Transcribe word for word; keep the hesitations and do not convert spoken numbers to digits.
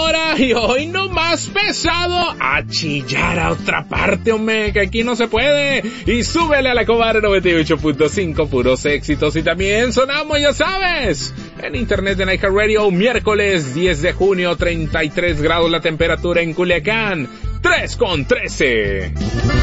hora y hoy no más pesado a chillar a otra parte, hombre, que aquí no se puede. Y súbele a la Cobar noventa y ocho punto cinco, puros éxitos. Y también sonamos, ya sabes, en internet en iHeartRadio, miércoles diez de junio, treinta y tres grados la temperatura en Culiacán, tres con trece.